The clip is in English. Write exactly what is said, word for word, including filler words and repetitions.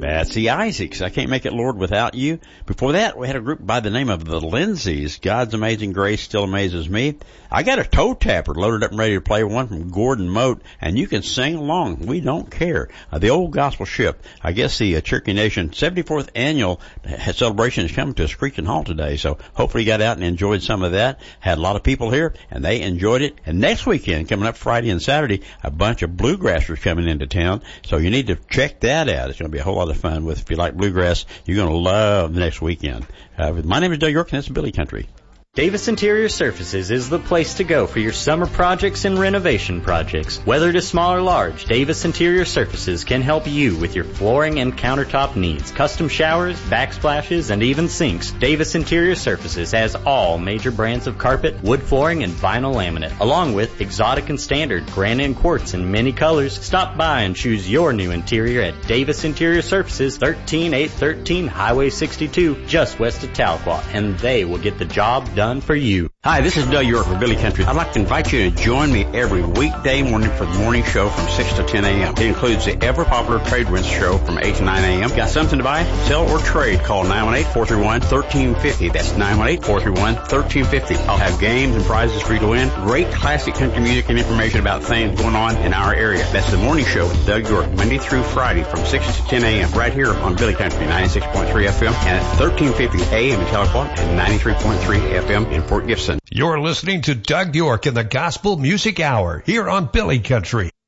That's the Isaacs. I Can't Make It, Lord, Without You. Before that, we had a group by the name of the Lindsays. God's Amazing Grace Still Amazes Me. I got a toe tapper loaded up and ready to play one from Gordon Mote, and you can sing along. We don't care. Uh, the Old Gospel Ship. I guess the uh, Cherokee Nation seventy-fourth annual celebration is coming to a screeching halt today, so hopefully you got out and enjoyed some of that. Had a lot of people here, and they enjoyed it. And next weekend, coming up Friday and Saturday, a bunch of bluegrassers coming into town, so you need to check that out. It's going to be a whole lot of fun with. If you like bluegrass, you're going to love the next weekend. Uh, my name is Doug York, and it's Billy Country. Davis Interior Surfaces is the place to go for your summer projects and renovation projects. Whether it is small or large, Davis Interior Surfaces can help you with your flooring and countertop needs. Custom showers, backsplashes, and even sinks. Davis Interior Surfaces has all major brands of carpet, wood flooring, and vinyl laminate, along with exotic and standard granite and quartz in many colors. Stop by and choose your new interior at Davis Interior Surfaces, thirteen eight thirteen Highway sixty-two, just west of Tahlequah, and they will get the job done. Done for you. Hi, this is Doug York for Billy Country. I'd like to invite you to join me every weekday morning for the morning show from six to ten a.m. It includes the ever-popular Trade Winds show from eight to nine a.m. Got something to buy, sell, or trade? Call nine one eight, four three one, one three five zero. That's nine one eight, four three one, one three five zero. I'll have games and prizes for you to win. Great classic country music and information about things going on in our area. That's the morning show with Doug York, Monday through Friday from six to ten a.m. right here on Billy Country, ninety-six point three F M, and at thirteen fifty a.m. in Tahlequah and ninety-three point three F M in Fort Gibson. You're listening to Doug York in the Gospel Music Hour here on Billy Country.